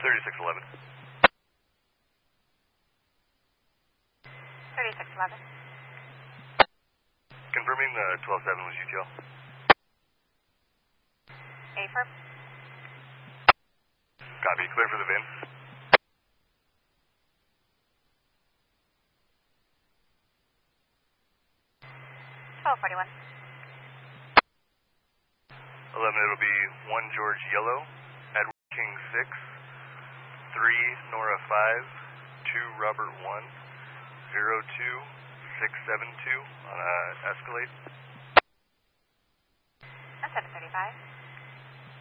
3611. 3611. Confirming the 127 was UTL. Affirm. Copy. Clear for the VIN. 1241. 11, it'll be 1 George Yellow, Edward King 6, 3 Nora 5, 2 Robert 1, 02672 on Escalade. 735.